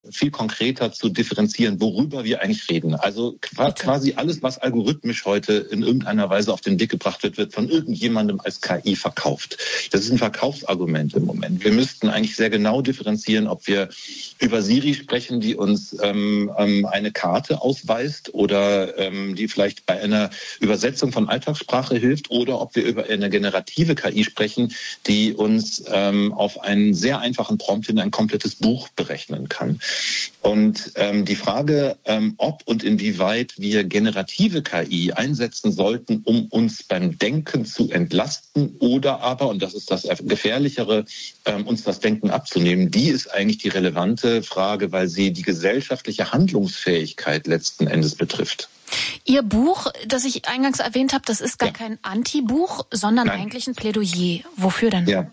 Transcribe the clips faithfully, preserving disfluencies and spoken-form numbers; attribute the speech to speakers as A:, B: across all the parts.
A: viel konkreter zu differenzieren, worüber wir eigentlich reden. Also quasi alles, was algorithmisch heute in irgendeiner Weise auf den Weg gebracht wird, wird von irgendjemandem als K I verkauft. Das ist ein Verkaufsargument im Moment. Wir müssten eigentlich sehr genau differenzieren, ob wir über Siri sprechen, die uns ähm, eine Karte ausweist oder ähm, die vielleicht bei einer Übersetzung von Alltagssprache hilft, oder ob wir über eine generative K I sprechen, die uns ähm, auf einen sehr einfachen Prompt hin ein komplettes Buch berechnen kann. Und ähm, die Frage, ähm, ob und inwieweit wir generative K I einsetzen sollten, um uns beim Denken zu entlasten oder aber, und das ist das Gefährlichere, ähm, uns das Denken abzunehmen, die ist eigentlich die relevante Frage, weil sie die gesellschaftliche Handlungsfähigkeit letzten Endes betrifft.
B: Ihr Buch, das ich eingangs erwähnt habe, das ist gar ja. kein Anti-Buch, sondern Nein. eigentlich ein Plädoyer. Wofür denn?
A: Ja.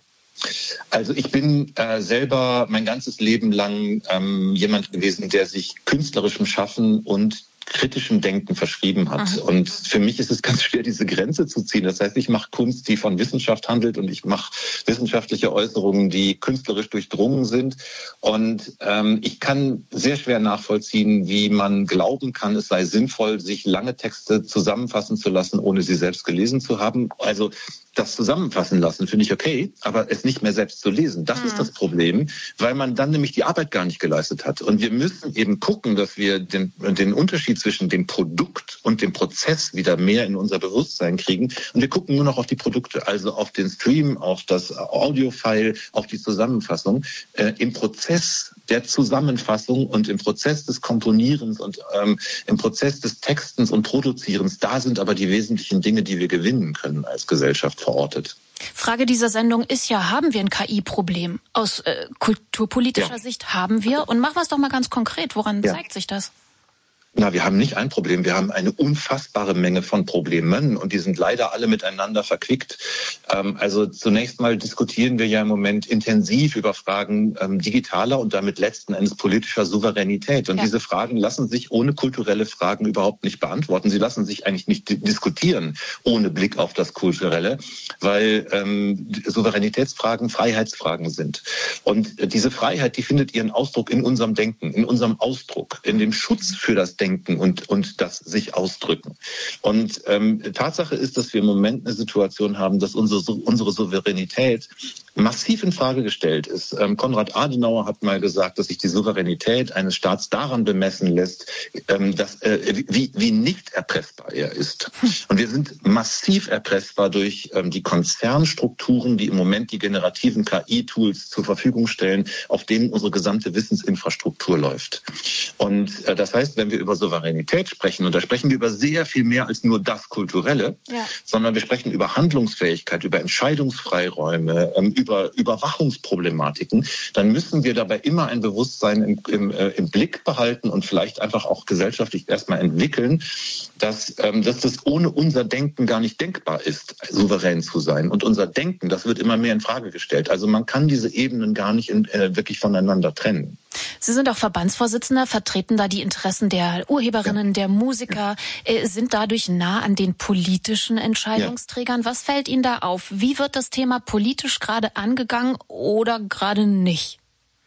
A: Also ich bin äh, selber mein ganzes Leben lang ähm, jemand gewesen, der sich künstlerischem Schaffen und kritischem Denken verschrieben hat. Mhm. Und für mich ist es ganz schwer, diese Grenze zu ziehen. Das heißt, ich mache Kunst, die von Wissenschaft handelt, und ich mache wissenschaftliche Äußerungen, die künstlerisch durchdrungen sind. Und ähm, ich kann sehr schwer nachvollziehen, wie man glauben kann, es sei sinnvoll, sich lange Texte zusammenfassen zu lassen, ohne sie selbst gelesen zu haben. Also das zusammenfassen lassen finde ich okay, aber es nicht mehr selbst zu lesen, das mhm. ist das Problem, weil man dann nämlich die Arbeit gar nicht geleistet hat. Und wir müssen eben gucken, dass wir den, den Unterschied zwischen dem Produkt und dem Prozess wieder mehr in unser Bewusstsein kriegen. Und wir gucken nur noch auf die Produkte, also auf den Stream, auf das Audiofile, auf die Zusammenfassung. Äh, im Prozess der Zusammenfassung und im Prozess des Komponierens und ähm, im Prozess des Textens und Produzierens, da sind aber die wesentlichen Dinge, die wir gewinnen können als Gesellschaft verortet.
B: Frage dieser Sendung ist ja, haben wir ein K I-Problem? Aus äh, kulturpolitischer ja. Sicht haben wir. Und machen wir es doch mal ganz konkret. Woran ja. zeigt sich das?
A: Na, wir haben nicht ein Problem, wir haben eine unfassbare Menge von Problemen, und die sind leider alle miteinander verquickt. Ähm, also zunächst mal diskutieren wir ja im Moment intensiv über Fragen ähm, digitaler und damit letzten Endes politischer Souveränität. Und ja. diese Fragen lassen sich ohne kulturelle Fragen überhaupt nicht beantworten. Sie lassen sich eigentlich nicht diskutieren ohne Blick auf das Kulturelle, weil ähm, Souveränitätsfragen Freiheitsfragen sind. Und äh, diese Freiheit, die findet ihren Ausdruck in unserem Denken, in unserem Ausdruck, in dem Schutz für das Denken und, und das sich ausdrücken. Und ähm, Tatsache ist, dass wir im Moment eine Situation haben, dass unsere, unsere Souveränität massiv in Frage gestellt ist. Ähm, Konrad Adenauer hat mal gesagt, dass sich die Souveränität eines Staats daran bemessen lässt, ähm, dass, äh, wie, wie nicht erpressbar er ist. Und wir sind massiv erpressbar durch ähm, die Konzernstrukturen, die im Moment die generativen K I-Tools zur Verfügung stellen, auf denen unsere gesamte Wissensinfrastruktur läuft. Und äh, das heißt, wenn wir über Souveränität sprechen, und da sprechen wir über sehr viel mehr als nur das Kulturelle, ja. sondern wir sprechen über Handlungsfähigkeit, über Entscheidungsfreiräume, ähm, über Überwachungsproblematiken, dann müssen wir dabei immer ein Bewusstsein im, im, äh, im Blick behalten und vielleicht einfach auch gesellschaftlich erstmal entwickeln, dass, ähm, dass das ohne unser Denken gar nicht denkbar ist, souverän zu sein. Und unser Denken, das wird immer mehr in Frage gestellt. Also man kann diese Ebenen gar nicht in, äh, wirklich voneinander trennen.
B: Sie sind auch Verbandsvorsitzender, vertreten da die Interessen der Urheberinnen, ja. der Musiker, äh, sind dadurch nah an den politischen Entscheidungsträgern. Ja. Was fällt Ihnen da auf? Wie wird das Thema politisch gerade angegangen oder gerade nicht?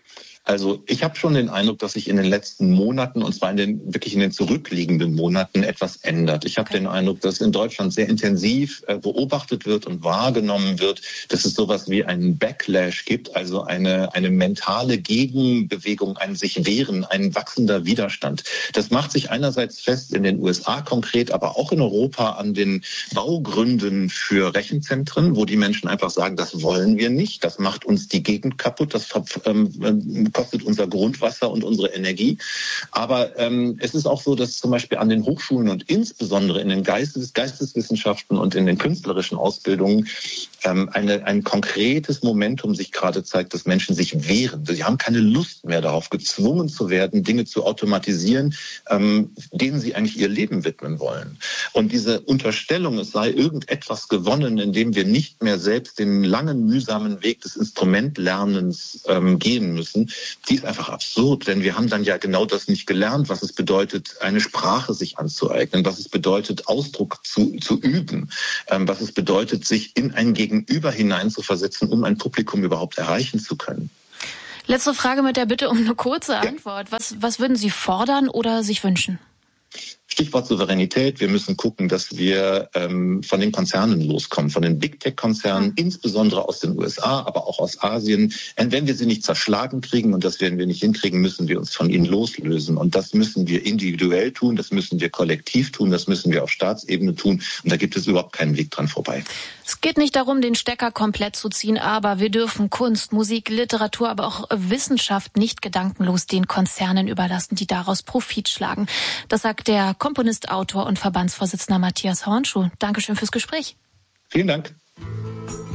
A: Also ich habe schon den Eindruck, dass sich in den letzten Monaten, und zwar in den wirklich in den zurückliegenden Monaten, etwas ändert. Ich habe okay. den Eindruck, dass in Deutschland sehr intensiv äh, beobachtet wird und wahrgenommen wird, dass es sowas wie einen Backlash gibt, also eine eine mentale Gegenbewegung, ein sich wehren, ein wachsender Widerstand. Das macht sich einerseits fest in den U S A konkret, aber auch in Europa an den Baugründen für Rechenzentren, wo die Menschen einfach sagen, das wollen wir nicht, das macht uns die Gegend kaputt, das ähm, kostet unser Grundwasser und unsere Energie. Aber ähm, es ist auch so, dass zum Beispiel an den Hochschulen und insbesondere in den Geistes, Geisteswissenschaften und in den künstlerischen Ausbildungen ähm, eine, ein konkretes Momentum sich gerade zeigt, dass Menschen sich wehren. Sie haben keine Lust mehr darauf, gezwungen zu werden, Dinge zu automatisieren, ähm, denen sie eigentlich ihr Leben widmen wollen. Und diese Unterstellung, es sei irgendetwas gewonnen, indem wir nicht mehr selbst den langen, mühsamen Weg des Instrumentlernens ähm, gehen müssen, die ist einfach absurd, denn wir haben dann ja genau das nicht gelernt, was es bedeutet, eine Sprache sich anzueignen, was es bedeutet, Ausdruck zu, zu üben, ähm, was es bedeutet, sich in ein Gegenüber hineinzuversetzen, um ein Publikum überhaupt erreichen zu können.
B: Letzte Frage mit der Bitte um eine kurze Antwort. Ja. Was, was würden Sie fordern oder sich wünschen?
A: Stichwort Souveränität. Wir müssen gucken, dass wir ähm, von den Konzernen loskommen, von den Big-Tech-Konzernen, mhm. insbesondere aus den U S A, aber auch aus Asien. Und wenn wir sie nicht zerschlagen kriegen, und das werden wir nicht hinkriegen, müssen wir uns von ihnen loslösen. Und das müssen wir individuell tun, das müssen wir kollektiv tun, das müssen wir auf Staatsebene tun. Und da gibt es überhaupt keinen Weg dran vorbei.
B: Es geht nicht darum, den Stecker komplett zu ziehen, aber wir dürfen Kunst, Musik, Literatur, aber auch Wissenschaft nicht gedankenlos den Konzernen überlassen, die daraus Profit schlagen. Das sagt der Komponist, Autor und Verbandsvorsitzender Matthias Hornschuh. Dankeschön fürs Gespräch.
A: Vielen Dank.